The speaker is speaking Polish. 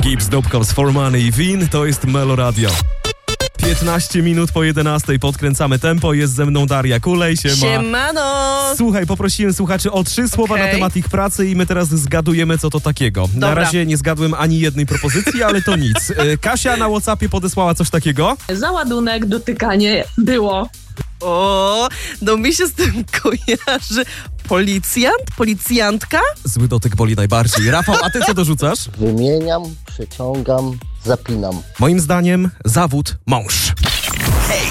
Gibbs, Dubkos, For Money, Win, to jest Melo Radio. 15 minut po 11 podkręcamy tempo, jest ze mną Daria Kulej, Siemano! Słuchaj, poprosiłem słuchaczy o 3 słowa na temat ich pracy i my teraz zgadujemy, co to takiego. Dobra. Na razie nie zgadłem ani jednej propozycji, ale to nic. Kasia na WhatsAppie podesłała coś takiego. Załadunek, dotykanie było. O, no mi się z tym kojarzy policjant, policjantka? Zły dotyk boli najbardziej. Rafał, a ty co dorzucasz? Wymieniam, przeciągam, zapinam. Moim zdaniem zawód mąż. Hej,